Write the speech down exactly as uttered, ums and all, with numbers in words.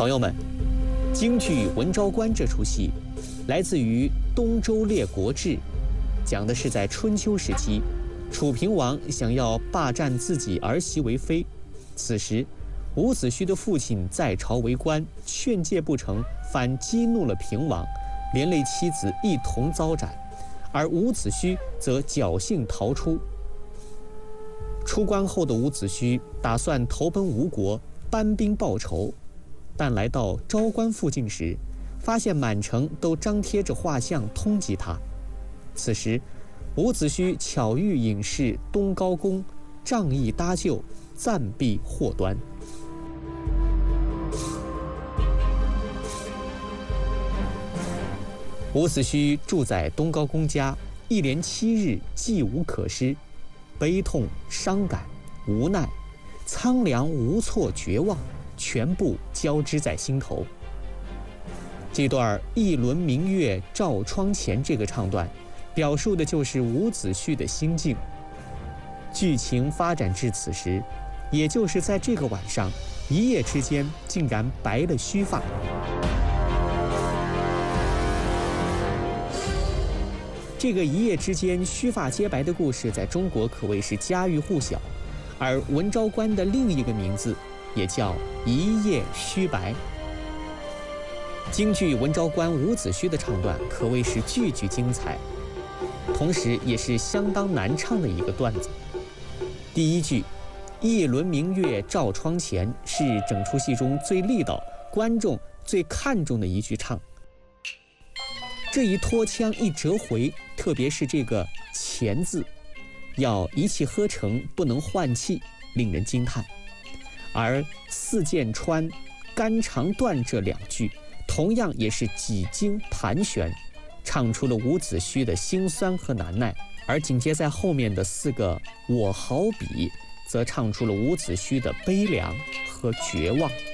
朋友们，京剧《文昭关》这出戏来自于《东周列国志》，讲的是在春秋时期，楚平王想要霸占自己儿媳为妃，此时伍子胥的父亲在朝为官，劝诫不成，反激怒了平王，连累妻子一同遭斩，而伍子胥则侥幸逃出。出关后的伍子胥打算投奔吴国，搬兵报仇，但来到昭关附近时，发现满城都张贴着画像通缉他。此时伍子胥巧遇隐士东高公，仗义搭救，暂避祸端。伍子胥住在东高公家，一连七日既无可施，悲痛、伤感、无奈、苍凉、无措、绝望，全部交织在心头。这段“一轮明月照窗前”这个唱段，表述的就是伍子胥的心境。剧情发展至此时，也就是在这个晚上，一夜之间竟然白了须发。这个一夜之间须发皆白的故事在中国可谓是家喻户晓，而文昭关的另一个名字也叫一夜须白。京剧《文昭关》伍子胥的唱段可谓是句句精彩，同时也是相当难唱的一个段子。第一句“一轮明月照窗前”是整出戏中最力道、观众最看重的一句唱。这一拖腔一折回，特别是这个“前”字，要一气呵成，不能换气，令人惊叹。而“四箭穿”“肝肠断”这两句，同样也是几经盘旋，唱出了伍子胥的辛酸和难耐。而紧接在后面的四个“我好比”，则唱出了伍子胥的悲凉和绝望。